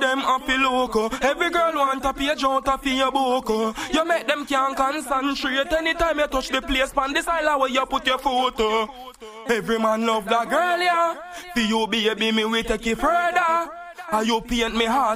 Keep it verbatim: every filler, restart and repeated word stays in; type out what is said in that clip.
them happy loco. Every girl want a page out of your book. You make them can't concentrate anytime you touch the place on this island where you put your photo. Every man love that girl, yeah. For you baby, me we take it further. And you paint me heart